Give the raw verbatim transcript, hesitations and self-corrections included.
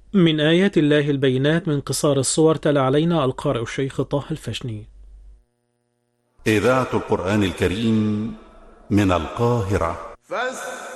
من آيات الله البينات من قصار الصور تلا علينا القارئ الشيخ طه الفشني. إذاعة القرآن الكريم من القاهرة.